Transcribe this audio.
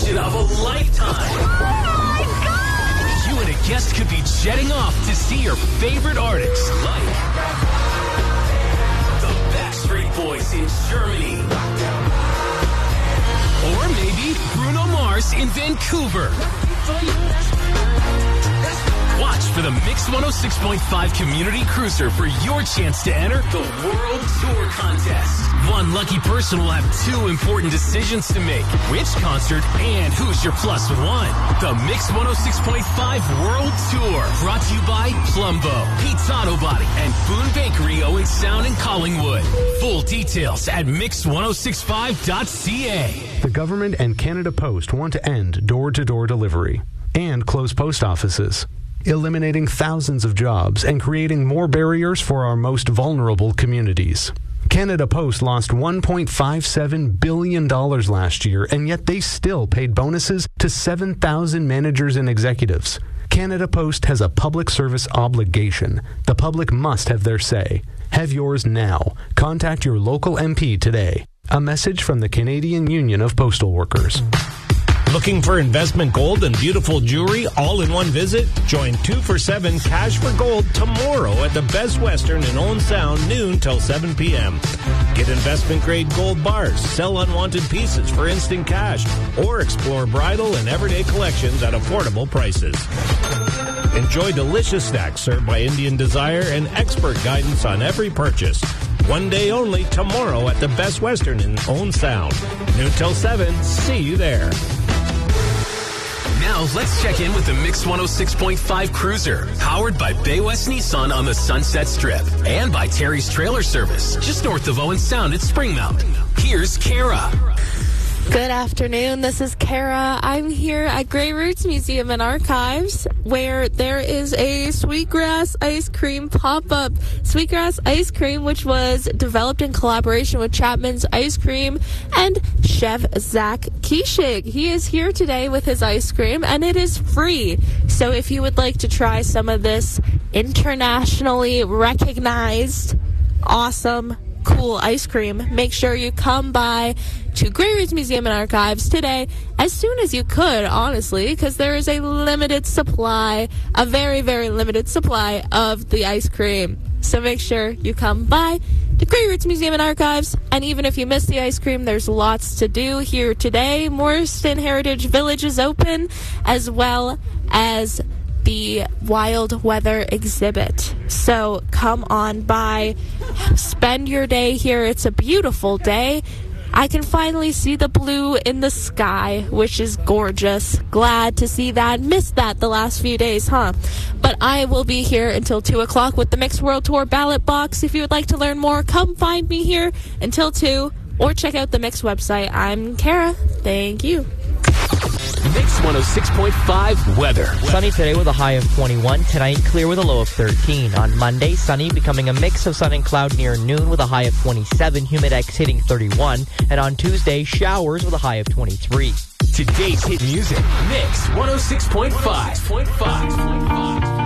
vacation of a lifetime. Oh my God! You and a guest could be jetting off to see your favorite artists, like the Backstreet Boys in Germany. Or maybe Bruno Mars in Vancouver. Watch for the Mix 106.5 Community Cruiser for your chance to enter the World Tour Contest. One lucky person will have two important decisions to make. Which concert and who's your plus one? The Mix 106.5 World Tour. Brought to you by Plumbo, Pete's Auto Body, and Boone Bakery, Owen Sound, and Collingwood. Full details at mix1065.ca. The government and Canada Post want to end door-to-door delivery and close post offices, eliminating thousands of jobs and creating more barriers for our most vulnerable communities. Canada Post lost $1.57 billion last year, and yet they still paid bonuses to 7,000 managers and executives. Canada Post has a public service obligation. The public must have their say. Have yours now. Contact your local MP today. A message from the Canadian Union of Postal Workers. Looking for investment gold and beautiful jewelry all in one visit? Join 2 for 7 Cash for Gold tomorrow at the Best Western in Owen Sound, noon till 7 p.m. Get investment-grade gold bars, sell unwanted pieces for instant cash, or explore bridal and everyday collections at affordable prices. Enjoy delicious snacks served by Indian Desire and expert guidance on every purchase. One day only tomorrow at the Best Western in Owen Sound. Noon till 7. See you there. Now let's check in with the Mix 106.5 Cruiser, powered by Bay West Nissan on the Sunset Strip and by Terry's Trailer Service, just north of Owen Sound at Springmount. Here's Kara. Good afternoon. This is Kara. I'm here at Grey Roots Museum and Archives, where there is a Sweetgrass ice cream pop-up. Sweetgrass ice cream, which was developed in collaboration with Chapman's Ice Cream and Chef Zach Kishig. He is here today with his ice cream, and it is free. So if you would like to try some of this internationally recognized, awesome, cool ice cream, make sure you come by to Grey Roots Museum and Archives today as soon as you could, honestly, because there is a limited supply, a very, very limited supply of the ice cream. So make sure you come by to Grey Roots Museum and Archives, and even if you miss the ice cream, there's lots to do here today. Morriston Heritage Village is open, as well as the Wild Weather exhibit. So come on by, spend your day here. It's a beautiful day. I can finally see the blue in the sky, which is gorgeous. Glad to see that. Missed that the last few days, huh? But I will be here until 2 o'clock with the Mixed World Tour ballot box. If you would like to learn more, come find me here until 2 or check out the Mix website. I'm Kara. Thank you. Mix 106.5 weather. Sunny today with a high of 21. Tonight, clear with a low of 13. On Monday, sunny, becoming a mix of sun and cloud near noon with a high of 27. Humidex hitting 31. And on Tuesday, showers with a high of 23. Today's hit music. Mix 106.5.